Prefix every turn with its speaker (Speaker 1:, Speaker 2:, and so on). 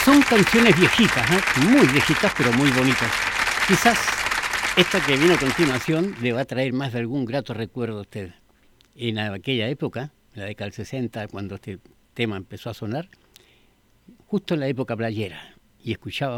Speaker 1: Son canciones viejitas, muy viejitas, pero muy bonitas. Quizás esta que viene a continuación le va a traer más de algún grato recuerdo a usted. En aquella época, en la década del 60, cuando este tema empezó a sonar, justo en la época playera, y escuchaba